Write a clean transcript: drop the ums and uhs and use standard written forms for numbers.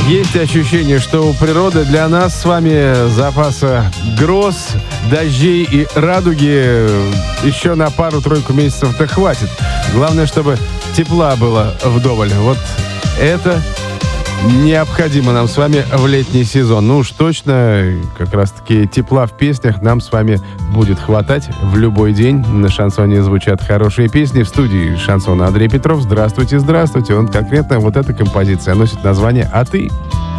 Есть ощущение, что у природы для нас с вами запаса гроз, дождей и радуги еще на пару-тройку месяцев-то хватит. Главное, чтобы тепла было вдоволь. Вот это необходимо нам с вами в летний сезон. Ну уж точно, как раз-таки тепла в песнях нам с вами будет хватать в любой день. На шансоне звучат хорошие песни. В студии шансона Андрей Петров. Здравствуйте, здравствуйте. Он конкретно вот эта композиция носит название «А ты?».